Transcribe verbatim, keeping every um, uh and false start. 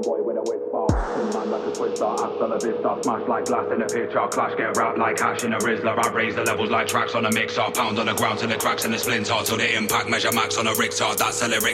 Boy with a whisper, spin man like a twister, hasta la vista, smash like glass in a picture, clash get wrapped like hash in a Rizzler. I raise the levels like tracks on a mixer, pound on the ground till it cracks and it splinter, till the impact measure max on a Richter. That's a lyric.